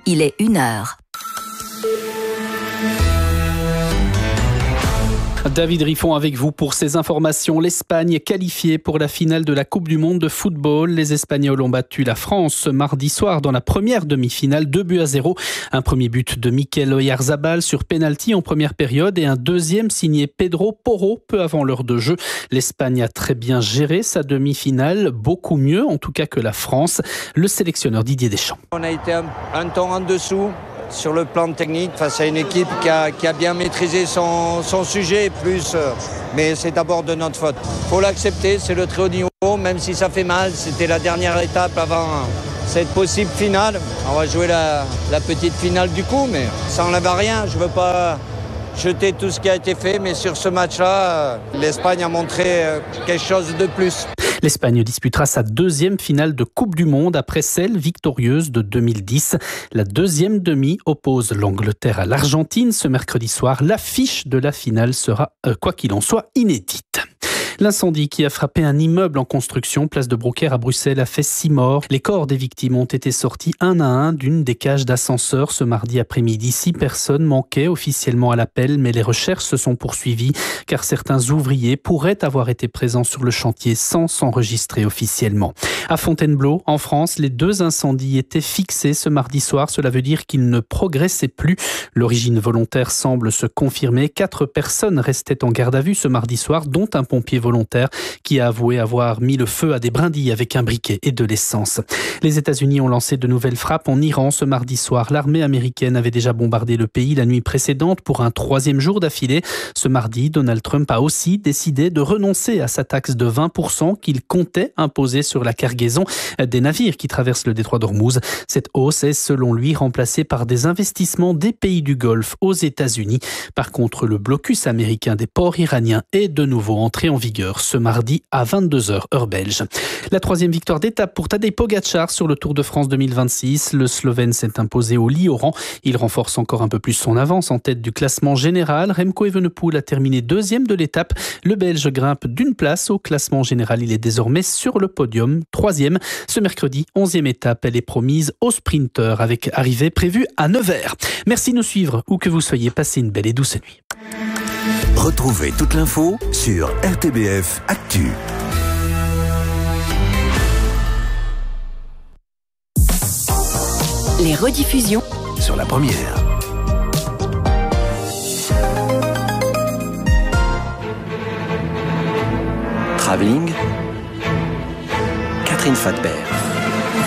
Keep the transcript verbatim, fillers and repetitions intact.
il est une heure. David Riffon avec vous pour ces informations. L'Espagne est qualifiée pour la finale de la Coupe du Monde de football. Les Espagnols ont battu la France ce mardi soir dans la première demi-finale, deux buts à zéro. Un premier but de Mikel Oyarzabal sur pénalty en première période et un deuxième signé Pedro Porro peu avant l'heure de jeu. L'Espagne a très bien géré sa demi-finale, beaucoup mieux en tout cas que la France. Le sélectionneur Didier Deschamps. On a été un, un temps en dessous sur le plan technique face à une équipe qui a, qui a bien maîtrisé son, son sujet, plus, euh, mais c'est d'abord de notre faute. Il faut l'accepter, c'est le très haut niveau, même si ça fait mal, c'était la dernière étape avant cette possible finale. On va jouer la, la petite finale du coup, mais ça n'enlève à rien, je ne veux pas jeter tout ce qui a été fait, mais sur ce match-là, l'Espagne a montré quelque chose de plus. L'Espagne disputera sa deuxième finale de Coupe du Monde après celle victorieuse de deux mille dix. La deuxième demi oppose l'Angleterre à l'Argentine ce mercredi soir. L'affiche de la finale sera, euh, quoi qu'il en soit, inédite. L'incendie qui a frappé un immeuble en construction, place de Brocaire à Bruxelles, a fait six morts. Les corps des victimes ont été sortis un à un d'une des cages d'ascenseur ce mardi après-midi. Six personnes manquaient officiellement à l'appel, mais les recherches se sont poursuivies car certains ouvriers pourraient avoir été présents sur le chantier sans s'enregistrer officiellement. À Fontainebleau, en France, les deux incendies étaient fixés ce mardi soir. Cela veut dire qu'ils ne progressaient plus. L'origine volontaire semble se confirmer. Quatre personnes restaient en garde à vue ce mardi soir, dont un pompier volontaire qui a avoué avoir mis le feu à des brindilles avec un briquet et de l'essence. Les États-Unis ont lancé de nouvelles frappes en Iran ce mardi soir. L'armée américaine avait déjà bombardé le pays la nuit précédente pour un troisième jour d'affilée. Ce mardi, Donald Trump a aussi décidé de renoncer à sa taxe de vingt pour cent qu'il comptait imposer sur la cargaison des navires qui traversent le détroit d'Ormuz. Cette hausse est, selon lui, remplacée par des investissements des pays du Golfe aux États-Unis. Par contre, le blocus américain des ports iraniens est de nouveau entré en vigueur ce mardi à vingt-deux heures heure belge. La troisième victoire d'étape pour Tadej Pogačar sur le Tour de France deux mille vingt-six. Le Slovène s'est imposé au lit au rang. Il renforce encore un peu plus son avance en tête du classement général. Remco Evenepoel a terminé deuxième de l'étape. Le Belge grimpe d'une place au classement général. Il est désormais sur le podium, troisième. Ce mercredi, onzième étape, elle est promise aux sprinteurs avec arrivée prévue à Nevers. Merci de nous suivre où que vous soyez. Passez une belle et douce nuit. Retrouvez toute l'info sur R T B F Actu. Les rediffusions sur la première. Travelling, Catherine Fadbert.